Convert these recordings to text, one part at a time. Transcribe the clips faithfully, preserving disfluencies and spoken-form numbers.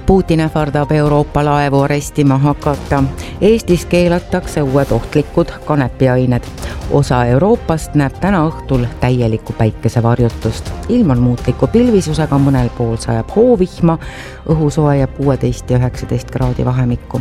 Putin ähvardab Euroopa laevu arestima hakata. Eestis keelatakse uued ohtlikud kanepiained. Osa Euroopast näeb täna õhtul täielikku päikesevarjutust. Ilm on muutliku pilvisusega, mõnel pool sajab hoovihma, õhusoe jääb kuusteist ja üheksateist kraadi vahemikku.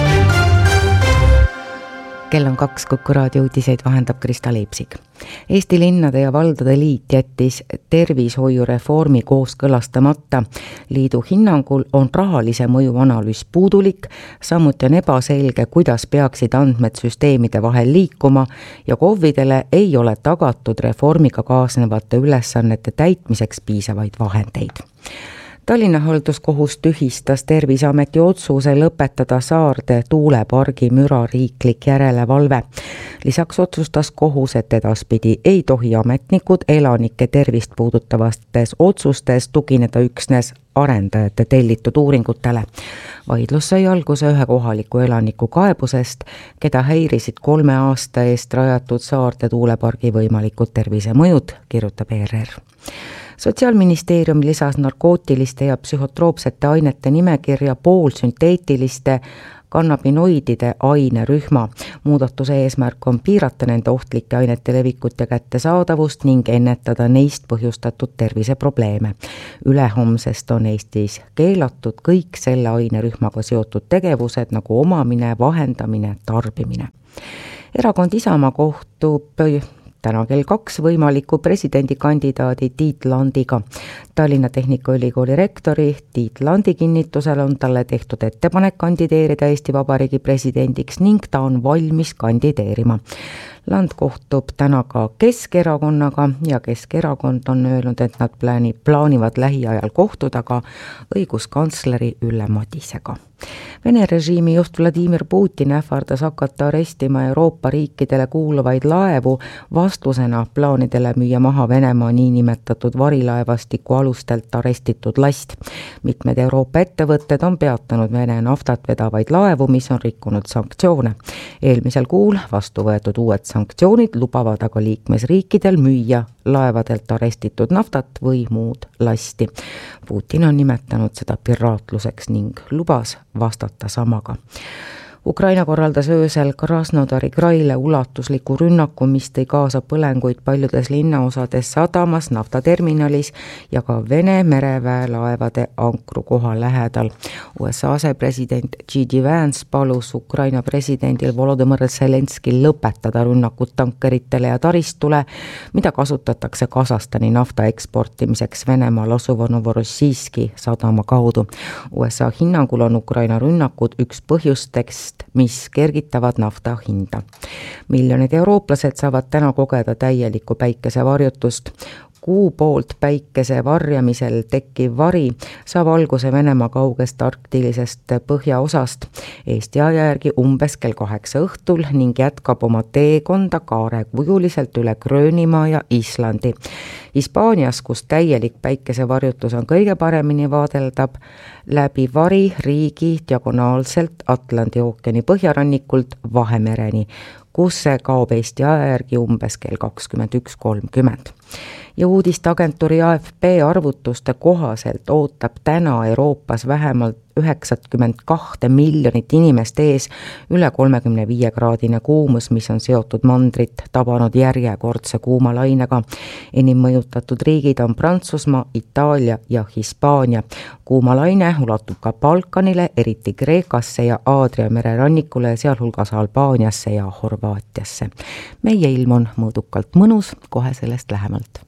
Kell on kaks, Kuku raadio uudiseid vahendab Krista Leipsik. Eesti linnade ja valdade liit jättis tervishoiureformi kooskõlastamata. Liidu hinnangul on rahalise mõju analüüs puudulik, samuti on ebaselge, kuidas peaksid andmed süsteemide vahel liikuma ja KOV-idele ei ole tagatud reformiga kaasnevate ülesannete täitmiseks piisavaid vahendeid. Tallinna halduskohus tühistas Terviseameti otsuse lõpetada Saarde tuulepargi müra riiklik järelevalve. Lisaks otsustas kohus, et edaspidi ei tohi ametnikud elanike tervist puudutavastes otsustes tugineda üksnes arendajate tellitud uuringutele. Vaidlus sai alguse ühe kohaliku elaniku kaebusest, keda häirisid kolme aasta eest rajatud Saarde tuulepargi võimalikud tervisemõjud, kirjutab E R R. Sotsiaalministeerium lisas narkootiliste ja psühhotroopsete ainete nimekirja poolsünteetiliste kannabinoidide ainerühma. Muudatuse eesmärk on piirata nende ohtlike ainete levikut ja kättesaadavust ning ennetada neist põhjustatud terviseprobleeme. Ülehomsest on Eestis keelatud kõik selle ainerühmaga seotud tegevused nagu omamine, vahendamine, tarbimine. Erakond Isamaa kohtub täna kell kaks võimaliku presidendikandidaadi Tiit Landiga. Tallinna Tehnikaülikooli rektori Tiit Landi kinnitusel on talle tehtud ettepanek kandideerida Eesti Vabariigi presidendiks ning ta on valmis kandideerima. Land kohtub täna ka Keskerakonnaga ja Keskerakond on öelnud, et nad plaani, plaanivad lähiajal kohtuda ka õiguskantsleri Ülle Madisega. Vene režiimi juht Vladimir Putin ähvardas hakata arestima Euroopa riikidele kuuluvaid laevu vastusena plaanidele müüa maha Venemaa niinimetatud varilaevastiku alustelt arestitud last. Mitmed Euroopa ettevõtted on peatanud Vene naftat vedavaid laevu, mis on rikkunud sanktsioone. Eelmisel kuul vastu võetud uued sanktsioonid lubavad aga liikmesriikidel müüa laevadelt arestitud naftat või muud lasti. Putin on nimetanud seda piraatluseks ning lubas vastata samaga. Ukraina korraldas öösel Krasnodari kraile ulatusliku rünnaku, mis tõi kaasa põlenguid paljudes linnaosades sadamas, naftaterminalis ja ka Vene mereväelaevade ankrukoha lähedal. U S A asepresident J D Vance palus Ukraina presidendil Volodymyr Zelenskil lõpetada rünnakut tankeritele ja taristule, mida kasutatakse Kasahstani nafta eksportimiseks Venemaal asuva Novorossijski sadama kaudu. U S A hinnangul on Ukraina rünnakud üks põhjusteks, mis kergitavad nafta hinda. Miljonid eurooplased saavad täna kogeda täielikku päikesevarjutust. Kuu poolt päikese varjamisel tekkiv vari saab alguse Venemaa kaugest arktilisest põhjaosast Eesti aja järgi umbes kell kaheksa õhtul ning jätkab oma teekonda kaarekujuliselt üle Gröönimaa ja Islandi. Hispaanias, kus täielik päikesevarjutus on kõige paremini vaadeldab, läbi vari riigi diagonaalselt Atlandi ookeani põhjarannikult Vahemereni, kus see kaob Eesti aja järgi umbes kell kakskümmend üks kolmkümmend. Ja uudisteagentuuri A F P arvutuste kohaselt ootab täna Euroopas vähemalt üheksakümmend kaks miljonit inimest ees üle kolmekümne viie kraadine kuumus, mis on seotud mandrit tabanud järjekordse kuumalainega. Enim mõjutatud riigid on Prantsusmaa, Itaalia ja Hispaania. Kuumalaine ulatub ka Balkanile, eriti Kreekasse ja Aadria mere rannikule, sealhulgas Albaaniasse ja Horvaatiasse. Meie ilm on mõõdukalt mõnus, kohe sellest lähemalt.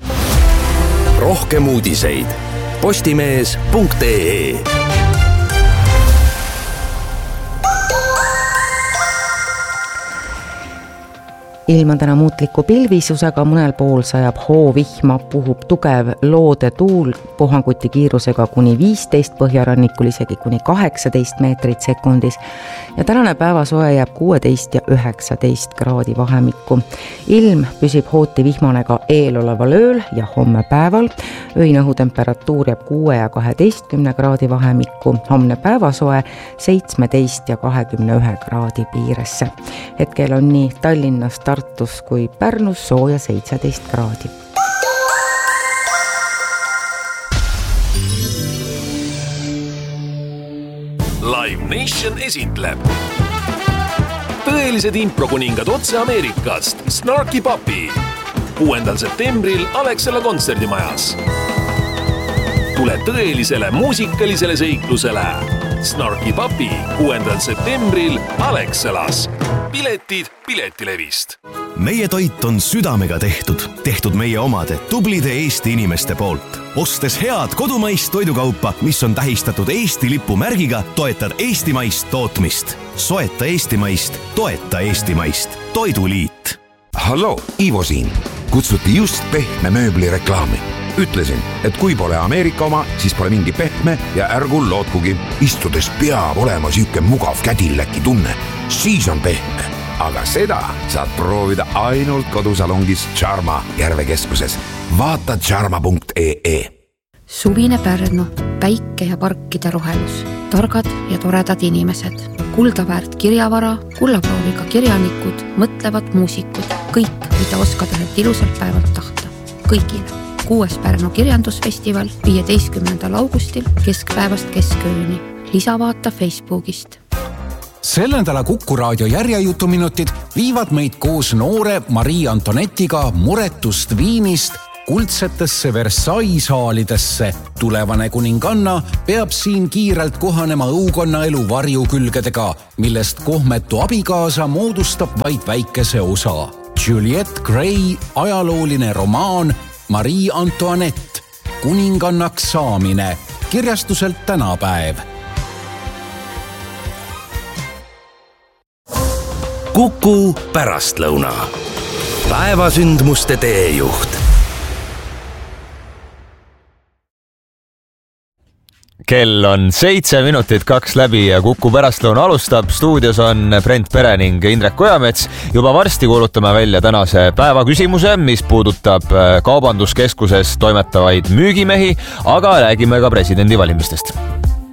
Rohkem uudiseid postimees punkt ee. Ilm on täna muutliku pilvisusega, mõnel pool sajab hoovihma, puhub tugev loode tuul puhanguti kiirusega kuni viisteist, põhjarannikul isegi kuni kaheksateist meetrit sekundis ja tänane päevasoe jääb kuusteist ja üheksateist kraadi vahemikku. Ilm püsib hooti vihmane ka eeloleval ööl ja homme päeval. Öine õhutemperatuur jääb kuue ja kaheteistkümne kraadi vahemikku, homne päevasoe seitsmeteist ja kahekümne ühe kraadi piiresse. Hetkel on nii Tallinnas, Tartus kui Pärnus sooja seitseteist kraadi. Live Nation esitleb tõelised improkuningad otse Ameerikast Snarky Puppy kuuendal septembril Alexela kontserdimajas. Tule tõelisele muusikalisele seiklusele Snarky Puppy kuuendal septembril Alexelas. Piletid Piletilevist. Meie toit on südamega tehtud, tehtud meie omade tublide Eesti inimeste poolt. Ostes head kodumaist toidukaupa, mis on tähistatud Eesti lipu märgiga, toetad eestimaist tootmist. Soeta eestimaist, toeta eestimaist. Toiduliit. Hallo, Ivo siin. Kutsuti just pehme mööbli reklaami. Ütlesin, et kui pole Ameerika oma, siis pole mingi pehme ja ärgul lootkugi. Istudes peab olema süüke mugav kädilläki tunne. Siis on pehme. Aga seda saad proovida ainult kodusalongis Charma Järvekeskuses. Vaata charma punkt ee. Suvine Pärnu, päike ja parkide rohelus, targad ja toredad inimesed, kuldaväärt kirjavara, kullaprooviga kirjanikud, mõtlevad muusikud, kõik, mida oskad ühelt ilusalt päevalt tahta. Kõigile. Kuues Pärnu kirjandusfestival viieteistkümnendal augustil keskpäevast keskööni. Lisa vaata Facebookist. Selle nädala Kuku raadio järjejutuminutid viivad meid koos noore Marie Antonettiga muretust Viinist kuldsetesse Versailles saalidesse. Tulevane kuninganna peab siin kiirelt kohanema õukonna elu varjukülgedega, millest kohmetu abikaasa moodustab vaid väikese osa. Juliette Gray ajalooline romaan Marie Antoinette, kuningannaks saamine, kirjastuselt tänapäev. Kuku pärastlõuna. Päevasündmuste teejuht. Kell on seitse minutit kaks läbi ja Kuku pärastlõuna alustab. Stuudios on Brent Pere ning Indrek Ojamets. Juba varsti kuulutame välja tänase päeva küsimuse, mis puudutab kaubanduskeskuses toimetavaid müügimehi, aga räägime ka presidendi valimistest.